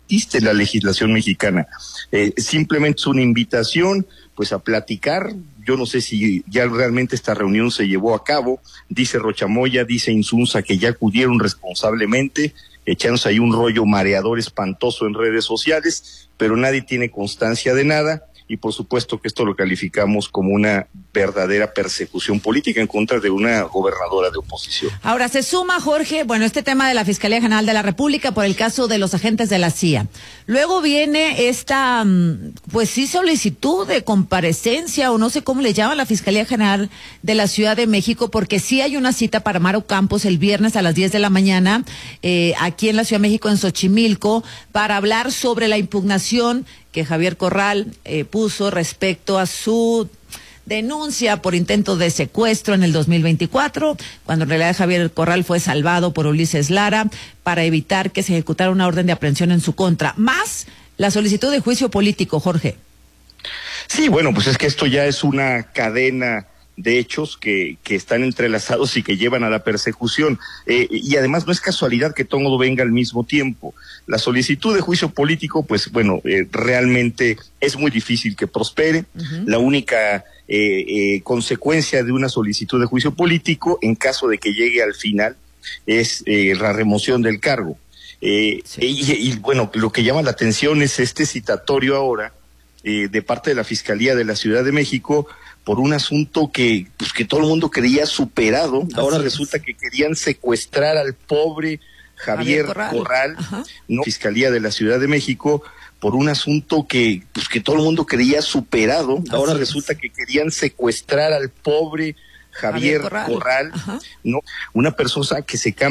existe la legislación mexicana. Simplemente es una invitación pues a platicar. Yo no sé si ya realmente esta reunión se llevó a cabo. Dice Rochamoya, dice Insunza que ya acudieron responsablemente, echándose ahí un rollo mareador espantoso en redes sociales, pero nadie tiene constancia de nada. Y por supuesto que esto lo calificamos como una verdadera persecución política en contra de una gobernadora de oposición. Ahora se suma, Jorge, este tema de la Fiscalía General de la República por el caso de los agentes de la CIA. Luego viene esta, solicitud de comparecencia, o no sé cómo le llaman, la Fiscalía General de la Ciudad de México, porque sí hay una cita para Maru Campos el viernes a las 10 de la mañana, aquí en la Ciudad de México, en Xochimilco, para hablar sobre la impugnación que Javier Corral puso respecto a su denuncia por intento de secuestro en el 2024, cuando en realidad Javier Corral fue salvado por Ulises Lara para evitar que se ejecutara una orden de aprehensión en su contra, más la solicitud de juicio político, Jorge. Sí, pues es que esto ya es una cadena de hechos que están entrelazados y que llevan a la persecución. Y además no es casualidad que todo venga al mismo tiempo. La solicitud de juicio político, realmente es muy difícil que prospere. Uh-huh. La única consecuencia de una solicitud de juicio político, en caso de que llegue al final, es la remoción del cargo. Sí. Y lo que llama la atención es este citatorio ahora de parte de la Fiscalía de la Ciudad de México por un asunto que todo el mundo creía superado. Ahora resulta que querían secuestrar al pobre Javier Corral, ¿no? Fiscalía de la Ciudad de México, por un asunto que todo el mundo creía superado. Ahora resulta que querían secuestrar al pobre Javier Corral, ¿no? Una persona que se cambia